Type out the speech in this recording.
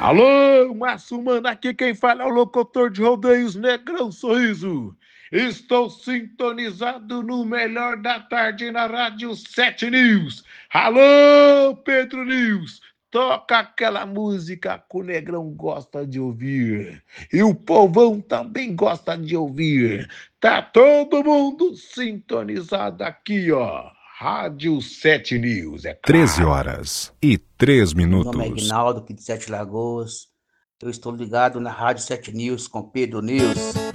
Alô, Márcio Mano, aqui quem fala é o locutor de rodeios Negrão Sorriso. Estou sintonizado no melhor da tarde na Rádio 7 News. Alô, Pedro News, toca aquela música que o Negrão gosta de ouvir. E o povão também gosta de ouvir. Tá todo mundo sintonizado aqui, ó. Rádio 7 News, é 13 claro. horas e 3 Meu nome é minutos. Aguinaldo, aqui de Sete Lagoas. Eu estou ligado na Rádio 7 News com Pedro News.